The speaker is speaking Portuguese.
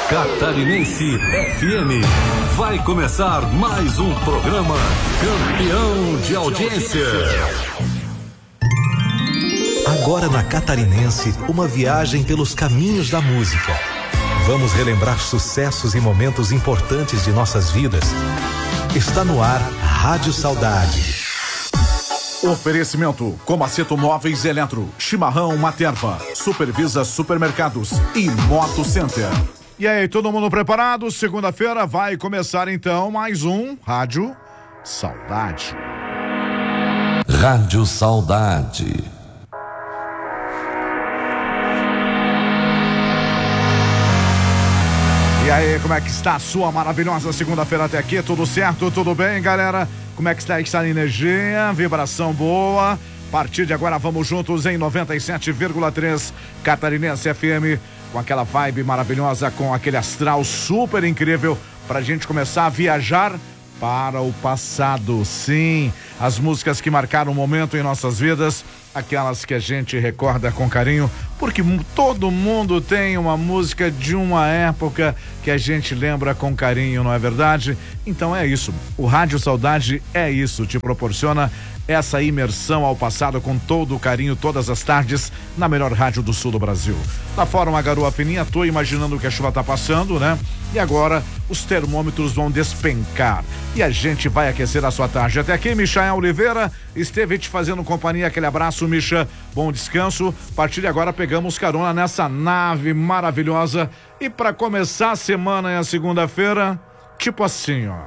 Catarinense FM. Vai começar mais um programa campeão de audiência. Agora na Catarinense, uma viagem pelos caminhos da música. Vamos relembrar sucessos e momentos importantes de nossas vidas. Está no ar Rádio Saudade. Oferecimento: Comaceto Móveis Eletro, Chimarrão Materva, Supervisa Supermercados e Moto Center. E aí, todo mundo preparado? Segunda-feira vai começar então mais um Rádio Saudade. Rádio Saudade. E aí, como é que está a sua maravilhosa segunda-feira até aqui? Tudo certo? Tudo bem, galera? Como é que está a energia? Vibração boa? A partir de agora vamos juntos em 97,3 Catarinense FM, com aquela vibe maravilhosa, com aquele astral super incrível, pra gente começar a viajar para o passado. Sim, as músicas que marcaram um momento em nossas vidas, aquelas que a gente recorda com carinho, porque todo mundo tem uma música de uma época que a gente lembra com carinho, não é verdade? Então é isso, o Rádio Saudade é isso, te proporciona essa imersão ao passado com todo o carinho, todas as tardes, na melhor rádio do sul do Brasil. Lá fora uma garoa fininha, tô imaginando que a chuva tá passando, né? E agora os termômetros vão despencar e a gente vai aquecer a sua tarde. Até aqui, Michael Oliveira esteve te fazendo companhia, aquele abraço, Micha, bom descanso. A partir de agora pegamos carona nessa nave maravilhosa e para começar a semana e a segunda-feira, tipo assim, ó.